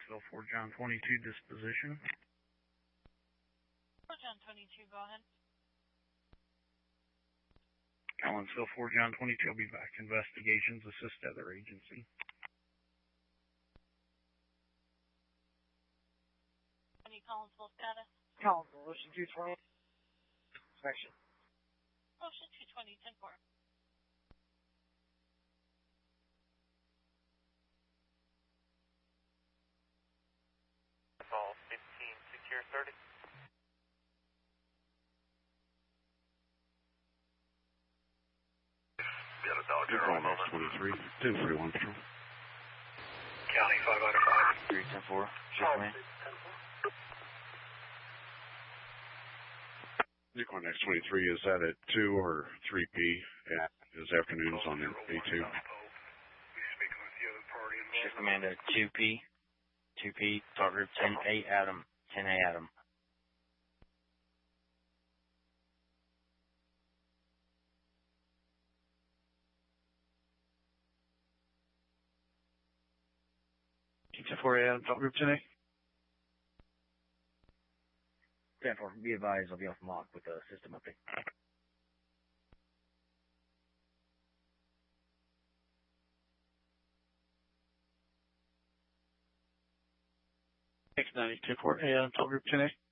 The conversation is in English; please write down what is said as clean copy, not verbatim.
Collinsville 4 John 22 disposition. 4 John 22, go ahead. Collinsville 4 John 22 will be back. Investigations assist other agency. Any Collinsville status? Collinsville, Ocean 220. Section. Ocean 220, 10-4. Call 15, secure 30. Got a Dodger on over. 23, 1041 patrol. County 5 out of 5. 310-4, shift command. Unicorn X23, is that at 2 or 3P at this afternoon's on A2? Shift command at 2P. 2P, talk group 10A Adam. 10A Adam. T4A Adam, talk group 10A. 10-4, be advised, I'll be off mock with the system update. X90, 10-4, Adam, talk group 10A.